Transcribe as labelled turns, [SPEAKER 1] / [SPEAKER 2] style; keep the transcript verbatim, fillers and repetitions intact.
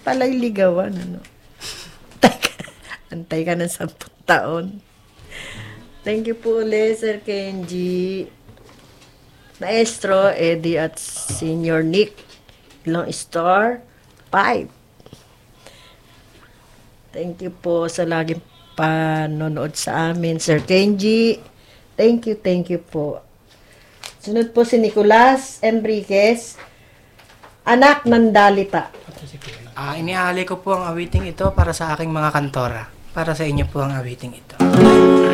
[SPEAKER 1] pala'y ligawan, ano. Antay ka, antay ka ng sampung taon. Thank you po ulit, Sir Kenji. Maestro Eddie at Senior Nick. Ilang star? Five. Thank you po sa laging panonood sa amin, Sir Kenji. Thank you, thank you po. Sunod po si Nicolas Enriquez, anak ng Dalita.
[SPEAKER 2] Ah, iniaalay ko po ang awiting ito para sa aking mga kantora. Para sa inyo po ang awiting ito.